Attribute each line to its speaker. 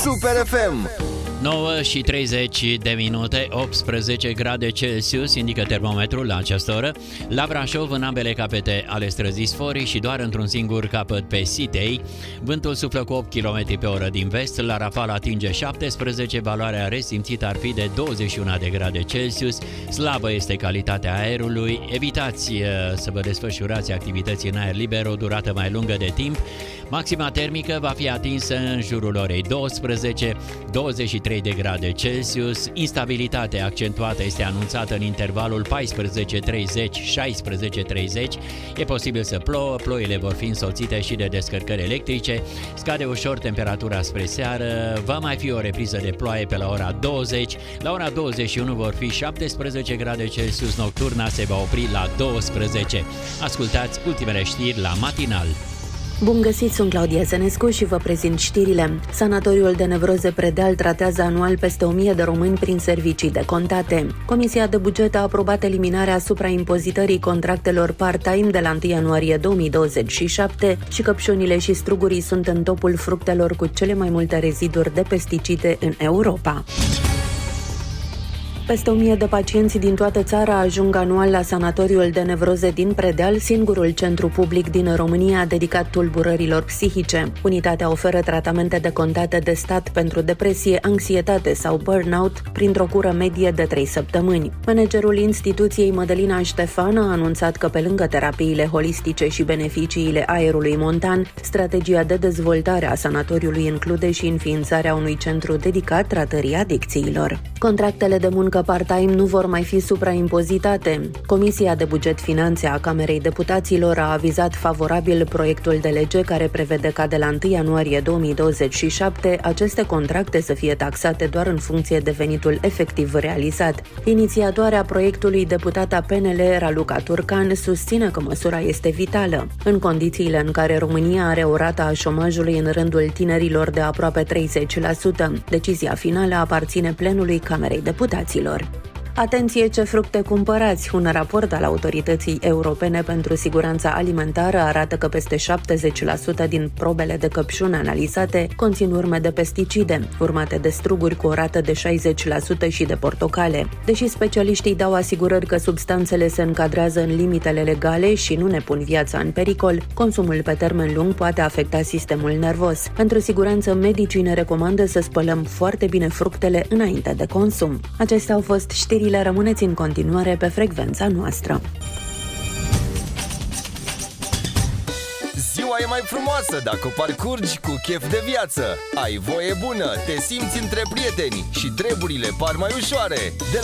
Speaker 1: Super FM.
Speaker 2: 9 și 30 de minute, 18 grade Celsius indică termometrul la această oră. La Brașov, în ambele capete ale străzii Sforii și doar într-un singur capăt pe Sitei. Vântul suflă cu 8 km pe oră din vest, la Rafal atinge 17, valoarea resimțită ar fi de 21 de grade Celsius. Slabă este calitatea aerului, evitați să vă desfășurați activități în aer liber o durată mai lungă de timp. Maxima termică va fi atinsă în jurul orei 12, 23 de grade Celsius. Instabilitatea accentuată este anunțată în intervalul 14:30-16:30. E posibil să plouă, ploile vor fi însoțite și de descărcări electrice. Scade ușor temperatura spre seară, va mai fi o repriză de ploaie pe la ora 20. La ora 21 vor fi 17 grade Celsius, nocturna se va opri la 12. Ascultați ultimele știri la Matinal.
Speaker 3: Bun găsit, sunt Claudia Sănescu și vă prezint știrile. Sanatoriul de nevroze Predeal tratează anual peste 1000 de români prin servicii decontate. Comisia de buget a aprobat eliminarea supraimpozitării contractelor part-time de la 1 ianuarie 2027 și căpșunile și strugurii sunt în topul fructelor cu cele mai multe reziduri de pesticide în Europa. Peste 1000 de pacienți din toată țara ajung anual la sanatoriul de nevroze din Predeal, singurul centru public din România dedicat tulburărilor psihice. Unitatea oferă tratamente decontate de stat pentru depresie, anxietate sau burnout printr-o cură medie de 3 săptămâni. Managerul instituției, Mădălina Ștefan, a anunțat că pe lângă terapiile holistice și beneficiile aerului montan, strategia de dezvoltare a sanatoriului include și înființarea unui centru dedicat tratării adicțiilor. Contractele de muncă part-time nu vor mai fi supraimpozitate. Comisia de Buget Finanțe a Camerei Deputaților a avizat favorabil proiectul de lege care prevede ca de la 1 ianuarie 2027 aceste contracte să fie taxate doar în funcție de venitul efectiv realizat. Inițiatoarea proiectului, deputata PNL Raluca Turcan, susține că măsura este vitală. În condițiile în care România are o rată a șomajului în rândul tinerilor de aproape 30%, decizia finală aparține plenului Camerei Deputaților. Atenție ce fructe cumpărați! Un raport al Autorității Europene pentru Siguranța Alimentară arată că peste 70% din probele de căpșuni analizate conțin urme de pesticide, urmate de struguri cu o rată de 60% și de portocale. Deși specialiștii dau asigurări că substanțele se încadrează în limitele legale și nu ne pun viața în pericol, consumul pe termen lung poate afecta sistemul nervos. Pentru siguranță, medicii ne recomandă să spălăm foarte bine fructele înainte de consum. Acestea au fost știrile. Rămâneți în continuare pe frecvența noastră.
Speaker 1: Ziua e mai frumoasă dacă o parcurgi cu chef de viață. Ai voie bună, te simți între prieteni și treburile par mai ușoare. De